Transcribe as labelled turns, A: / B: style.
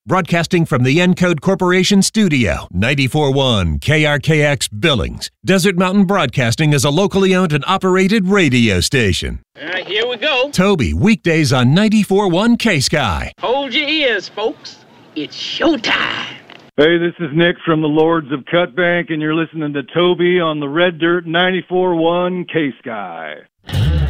A: Broadcasting from the Encode Corporation studio, 94.1 KRKX Billings. Desert Mountain Broadcasting is a locally owned and operated radio station.
B: All right, here we go.
A: Toby, weekdays on 94.1 K-Sky.
B: Hold your ears, folks. It's showtime.
C: Hey, this is Nick from the Lords of Cutbank, and you're listening to Toby on the Red Dirt 94.1 K-Sky.